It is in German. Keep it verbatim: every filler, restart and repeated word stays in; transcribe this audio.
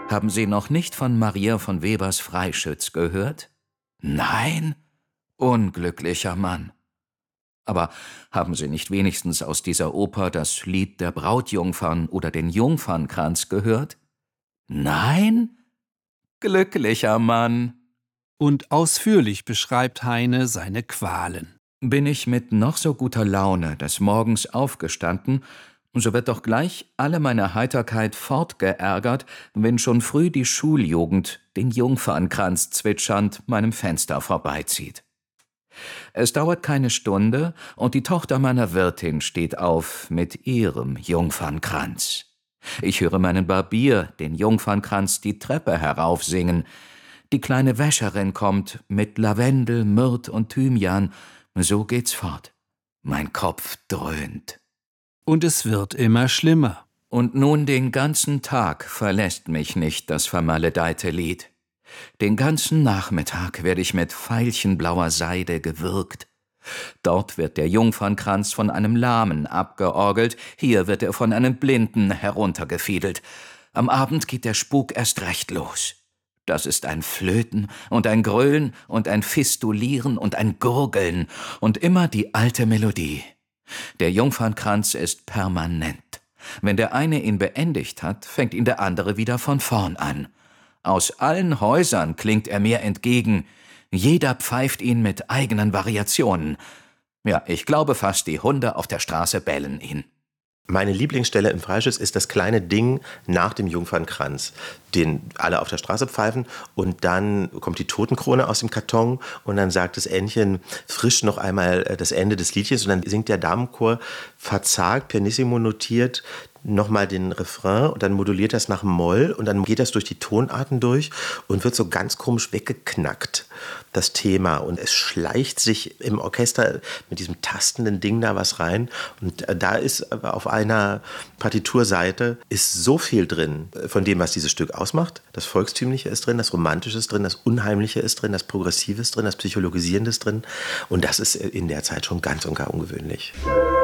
Haben Sie noch nicht von Maria von Webers Freischütz gehört? Nein? Unglücklicher Mann. Aber haben Sie nicht wenigstens aus dieser Oper das Lied der Brautjungfern oder den Jungfernkranz gehört? Nein? Glücklicher Mann. Und ausführlich beschreibt Heine seine Qualen. Bin ich mit noch so guter Laune des Morgens aufgestanden, so wird doch gleich alle meine Heiterkeit fortgeärgert, wenn schon früh die Schuljugend den Jungfernkranz zwitschernd meinem Fenster vorbeizieht. Es dauert keine Stunde, und die Tochter meiner Wirtin steht auf mit ihrem Jungfernkranz. Ich höre meinen Barbier den Jungfernkranz die Treppe heraufsingen. Die kleine Wäscherin kommt mit Lavendel, Myrrh und Thymian. So geht's fort. Mein Kopf dröhnt. Und es wird immer schlimmer. Und nun den ganzen Tag verlässt mich nicht das vermaledeite Lied. Den ganzen Nachmittag werde ich mit veilchenblauer Seide gewürgt. Dort wird der Jungfernkranz von einem Lahmen abgeorgelt, hier wird er von einem Blinden heruntergefiedelt. Am Abend geht der Spuk erst recht los. Das ist ein Flöten und ein Grölen und ein Fistulieren und ein Gurgeln und immer die alte Melodie. Der Jungfernkranz ist permanent. Wenn der eine ihn beendigt hat, fängt ihn der andere wieder von vorn an. Aus allen Häusern klingt er mir entgegen. Jeder pfeift ihn mit eigenen Variationen. Ja, ich glaube fast, die Hunde auf der Straße bellen ihn. Meine Lieblingsstelle im Freischütz ist das kleine Ding nach dem Jungfernkranz, den alle auf der Straße pfeifen, und dann kommt die Totenkrone aus dem Karton und dann sagt das Ännchen frisch noch einmal das Ende des Liedchens und dann singt der Damenchor verzagt, pianissimo notiert, nochmal den Refrain und dann moduliert das nach Moll und dann geht das durch die Tonarten durch und wird so ganz komisch weggeknackt, das Thema. Und es schleicht sich im Orchester mit diesem tastenden Ding da was rein. Und da ist aber auf einer Partiturseite ist so viel drin von dem, was dieses Stück ausmacht. Das Volkstümliche ist drin, das Romantische ist drin, das Unheimliche ist drin, das Progressive ist drin, das Psychologisierende ist drin. Und das ist in der Zeit schon ganz und gar ungewöhnlich.